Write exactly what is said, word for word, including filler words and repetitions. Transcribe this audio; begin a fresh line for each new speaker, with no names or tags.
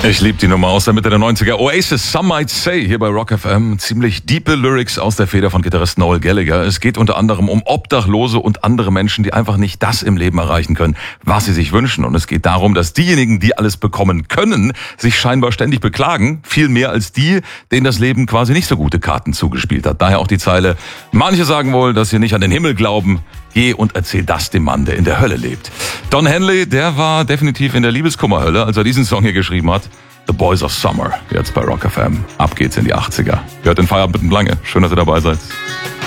Ich liebe die Nummer aus der Mitte der neunziger. Oasis, Some Might Say, hier bei Rock F M. Ziemlich diepe Lyrics aus der Feder von Gitarrist Noel Gallagher. Es geht unter anderem um Obdachlose und andere Menschen, die einfach nicht das im Leben erreichen können, was sie sich wünschen. Und es geht darum, dass diejenigen, die alles bekommen können, sich scheinbar ständig beklagen. Viel mehr als die, denen das Leben quasi nicht so gute Karten zugespielt hat. Daher auch die Zeile: Manche sagen wohl, dass sie nicht an den Himmel glauben. Geh und erzähl das dem Mann, der in der Hölle lebt. Don Henley, der war definitiv in der Liebeskummerhölle, als er diesen Song hier geschrieben hat. The Boys of Summer, jetzt bei Rock F M. Ab geht's in die achtziger. Hört den Feierabend mit dem Lange. Schön, dass ihr dabei seid.